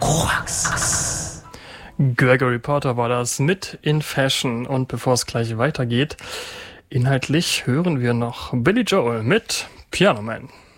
Gregory Porter war das mit In Fashion. Und bevor es gleich weitergeht, inhaltlich hören wir noch Billy Joel mit Piano Man.